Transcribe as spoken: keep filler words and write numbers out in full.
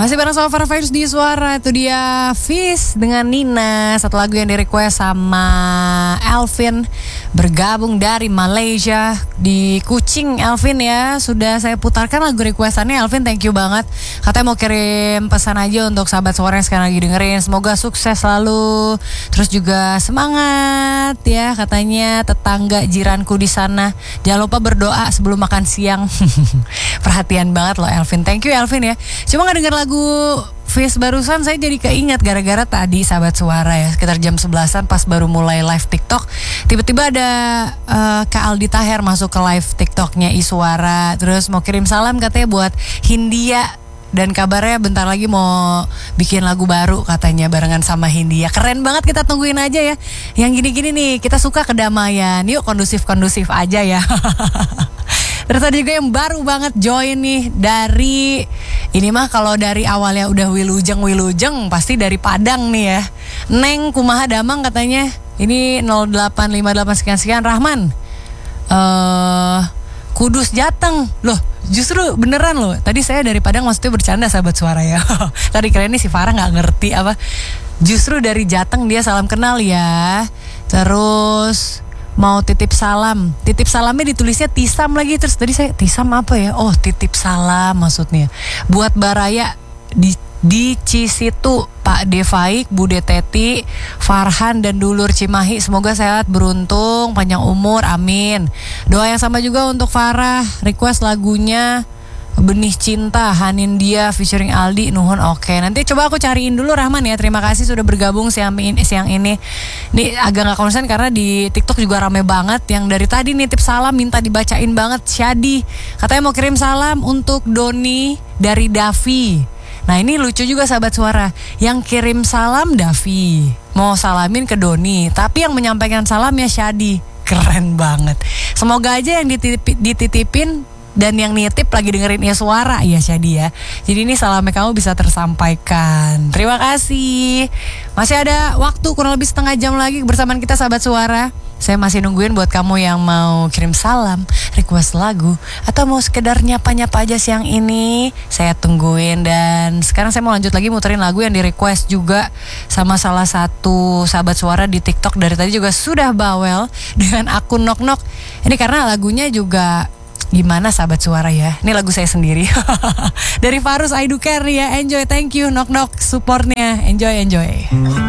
Masih bareng sama Farah Faiz di Suara. Itu dia Fis dengan Nina. Satu lagu yang di request sama Elvin, bergabung dari Malaysia. Di Kucing Elvin ya. Sudah saya putarkan lagu requestannya. Elvin, thank you banget. Katanya mau kirim pesan aja untuk sahabat Suara yang sekarang lagi dengerin. Semoga sukses selalu. Terus juga semangat ya. Katanya tetangga jiranku di sana, jangan lupa berdoa sebelum makan siang. Perhatian banget loh Elvin. Thank you Elvin ya. Cuma gak denger lagu Fis barusan, saya jadi keinget gara-gara tadi sahabat Suara ya, sekitar jam sebelasan pas baru mulai live TikTok, tiba-tiba ada uh, Kak Aldi Taher masuk ke live TikToknya Iswara. Terus mau kirim salam katanya buat Hindia, dan kabarnya bentar lagi mau bikin lagu baru katanya barengan sama Hindia. Keren banget, kita tungguin aja ya. Yang gini-gini nih, kita suka kedamaian. Yuk kondusif-kondusif aja ya. Terus ada juga yang baru banget join nih dari, ini mah kalau dari awalnya udah wilujeng-wilujeng pasti dari Padang nih ya. Neng kumaha damang katanya. Ini nol delapan lima delapan sekian-sekian. Rahman uh, Kudus Jateng. Loh justru beneran loh. Tadi saya dari Padang maksudnya bercanda sahabat Suara ya. Tadi keren nih si Farah gak ngerti apa. Justru dari Jateng dia salam kenal ya. Terus mau titip salam. Titip salamnya ditulisnya Tisam lagi. Terus tadi saya Tisam apa ya? Oh titip salam maksudnya buat Baraya di di Cisitu, Pak Devaik, Bude Teti, Farhan dan dulur Cimahi. Semoga sehat, beruntung, panjang umur, amin. Doa yang sama juga untuk Farah. Request lagunya Benih Cinta, Hanin Dia featuring Aldi, nuhun. Oke, nanti coba aku cariin dulu Rahman ya. Terima kasih sudah bergabung siang ini. Siang ini Ini agak gak konsen karena di TikTok juga rame banget. Yang dari tadi nitip salam minta dibacain banget. Syadi katanya mau kirim salam untuk Doni dari Davi. Nah ini lucu juga sahabat Suara, yang kirim salam Davi, mau salamin ke Doni, tapi yang menyampaikan salamnya Syadi. Keren banget. Semoga aja yang dititip, dititipin dan yang nitip lagi dengerin ya Suara ya Syadi ya. Jadi ini salamnya kamu bisa tersampaikan. Terima kasih. Masih ada waktu kurang lebih setengah jam lagi bersamaan kita sahabat Suara. Saya masih nungguin buat kamu yang mau kirim salam, request lagu, atau mau sekedar nyapa-nyapa aja siang ini. Saya tungguin. Dan sekarang saya mau lanjut lagi muterin lagu yang di request juga sama salah satu sahabat Suara di TikTok. Dari tadi juga sudah bawel dengan akun Nok Nok. Ini karena lagunya juga gimana sahabat Suara ya. Ini lagu saya sendiri. Dari Farus I Do Care ya. Enjoy, thank you Nok Nok supportnya. Enjoy, enjoy.